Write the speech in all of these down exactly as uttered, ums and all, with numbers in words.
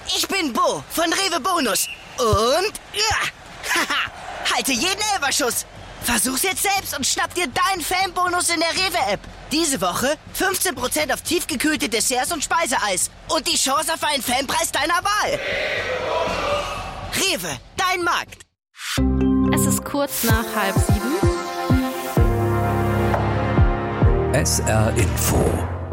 Ich bin Bo von Rewe Bonus. Und ja, haha, halte jeden Elferschuss. Versuch's jetzt selbst und schnapp dir deinen Fanbonus in der Rewe-App. Diese Woche fünfzehn Prozent auf tiefgekühlte Desserts und Speiseeis. Und die Chance auf einen Fanpreis deiner Wahl. Rewe, dein Markt. Es ist kurz nach halb sieben. S R Info.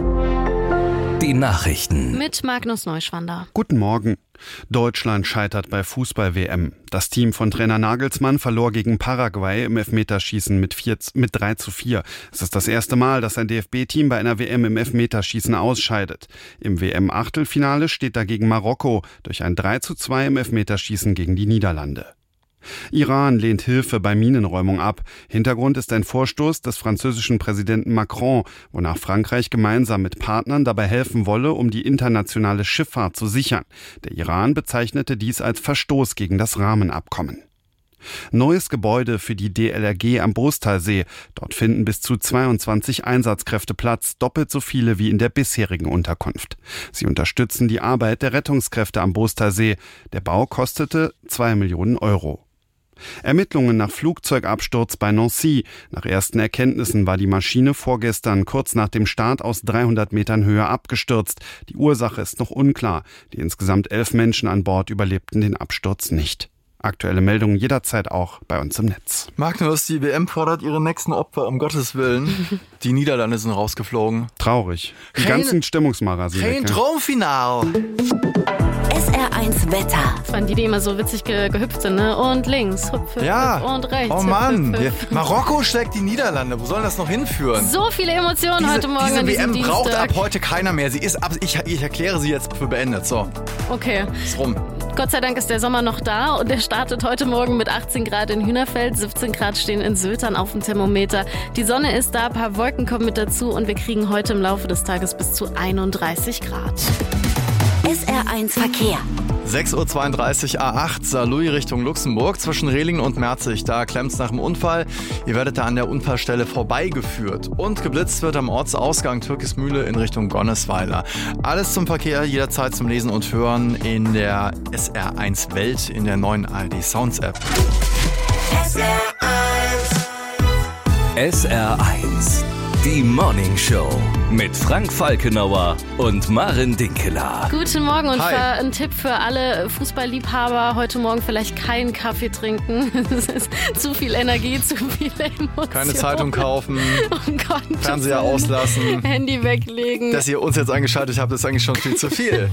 Die Nachrichten. Mit Magnus Neuschwander. Guten Morgen. Deutschland scheitert bei Fußball-W M. Das Team von Trainer Nagelsmann verlor gegen Paraguay im Elfmeterschießen mit, vier, mit drei zu vier. Es ist das erste Mal, dass ein D F B-Team bei einer W M im Elfmeterschießen ausscheidet. Im W M-Achtelfinale steht dagegen Marokko durch ein drei zu zwei im Elfmeterschießen gegen die Niederlande. Iran lehnt Hilfe bei Minenräumung ab. Hintergrund ist ein Vorstoß des französischen Präsidenten Macron, wonach Frankreich gemeinsam mit Partnern dabei helfen wolle, um die internationale Schifffahrt zu sichern. Der Iran bezeichnete dies als Verstoß gegen das Rahmenabkommen. Neues Gebäude für die D L R G am Brustalsee. Dort finden bis zu zweiundzwanzig Einsatzkräfte Platz, doppelt so viele wie in der bisherigen Unterkunft. Sie unterstützen die Arbeit der Rettungskräfte am Brustalsee. Der Bau kostete zwei Millionen Euro. Ermittlungen nach Flugzeugabsturz bei Nancy. Nach ersten Erkenntnissen war die Maschine vorgestern kurz nach dem Start aus dreihundert Metern Höhe abgestürzt. Die Ursache ist noch unklar. Die insgesamt elf Menschen an Bord überlebten den Absturz nicht. Aktuelle Meldungen jederzeit auch bei uns im Netz. Magnus, die W M fordert ihre nächsten Opfer, um Gottes Willen. Die Niederlande sind rausgeflogen. Traurig. Die Kein- ganzen Stimmungsmacher sind Kein weg. Ja. Traumfinal. S R eins Wetter. Das waren die, die immer so witzig ge gehüpft sind, ne? Und links, hüpf, hüpf, Ja. hüpf und rechts. Oh hüpf, Mann. hüpf, Ja. hüpf. Marokko schlägt die Niederlande. Wo soll das noch hinführen? So viele Emotionen diese heute Morgen diese an W diesem M braucht Dienstag. ab heute keiner mehr. Sie ist ab, ich, ich erkläre sie jetzt für beendet. So, Okay. ist rum. Gott sei Dank ist der Sommer noch da und der startet heute Morgen mit achtzehn Grad in Hühnerfeld, siebzehn Grad stehen in Söltern auf dem Thermometer. Die Sonne ist da, ein paar Wolken kommen mit dazu und wir kriegen heute im Laufe des Tages bis zu einunddreißig Grad. S R eins Verkehr. sechs Uhr zweiunddreißig A acht, Saarlouis Richtung Luxemburg, zwischen Rehlingen und Merzig. Da klemmt's nach dem Unfall. Ihr werdet da an der Unfallstelle vorbeigeführt. Und geblitzt wird am Ortsausgang Türkismühle in Richtung Gonnesweiler. Alles zum Verkehr, jederzeit zum Lesen und Hören in der S R eins Welt, in der neuen A R D Sounds App. S R eins. S R eins. Die Morning Show mit Frank Falkenauer und Maren Dinkeler. Guten Morgen und Hi. für, ein Tipp für alle Fußballliebhaber, heute Morgen vielleicht keinen Kaffee trinken. Es ist zu viel Energie, zu viele Emotionen. Keine Zeitung kaufen, Oh Gott, Fernseher auslassen. Handy weglegen. Dass ihr uns jetzt eingeschaltet habt, ist eigentlich schon viel zu viel.